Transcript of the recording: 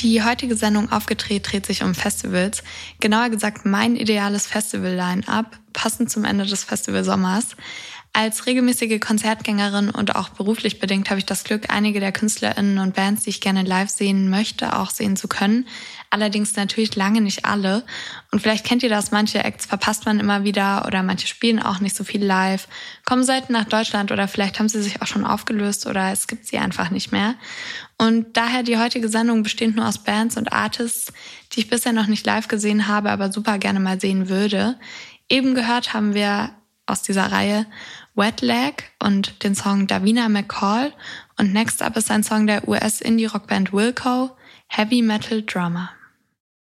Die heutige Sendung Aufgedreht dreht sich um Festivals. Genauer gesagt mein ideales Festival-Line-Up, passend zum Ende des Festivalsommers. Als regelmäßige Konzertgängerin und auch beruflich bedingt habe ich das Glück, einige der KünstlerInnen und Bands, die ich gerne live sehen möchte, auch sehen zu können. Allerdings natürlich lange nicht alle. Und vielleicht kennt ihr das, manche Acts verpasst man immer wieder oder manche spielen auch nicht so viel live, kommen selten nach Deutschland oder vielleicht haben sie sich auch schon aufgelöst oder es gibt sie einfach nicht mehr. Und daher die heutige Sendung besteht nur aus Bands und Artists, die ich bisher noch nicht live gesehen habe, aber super gerne mal sehen würde. Eben gehört haben wir aus dieser Reihe Wet Leg und den Song Davina McCall. Und next up ist ein Song der US-Indie-Rockband Wilco, Heavy Metal Drummer.